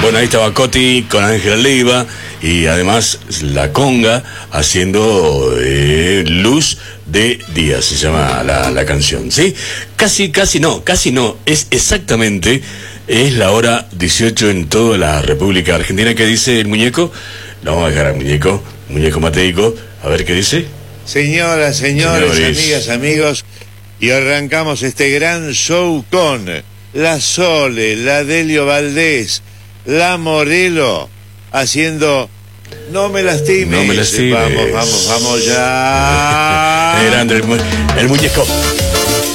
Bueno, ahí estaba Coti con Ángela Leiva y además la conga haciendo Luz de Día, se llama la canción, ¿sí? Casi no, es exactamente, es la hora 18 en toda la República Argentina. ¿Qué dice el muñeco? No vamos a dejar al muñeco mateico, a ver qué dice. Señoras, señores, amigas, amigos, y arrancamos este gran show con la Sole, la Delio Valdés, la Morelo, haciendo No me lastimes. No me lastimes. Vamos ya. Grande el muñeco.